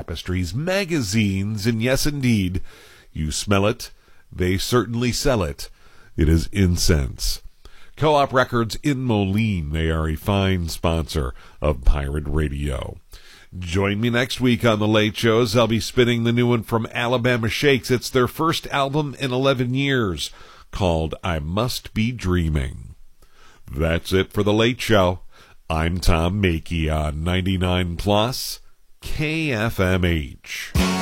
tapestries, magazines, and yes, indeed, you smell it, they certainly sell it. It is incense. Co-op Records in Moline, they are a fine sponsor of Pirate Radio. Join me next week on The Late Shows. I'll be spinning the new one from Alabama Shakes. It's their first album in 11 years, called I Must Be Dreaming. That's it for The Late Show. I'm Tom Mackey on 99 Plus KFMH.